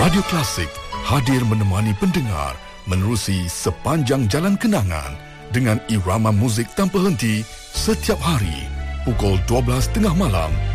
Radio Klasik hadir menemani pendengar menerusi sepanjang jalan kenangan dengan irama muzik tanpa henti setiap hari pukul 12.30 malam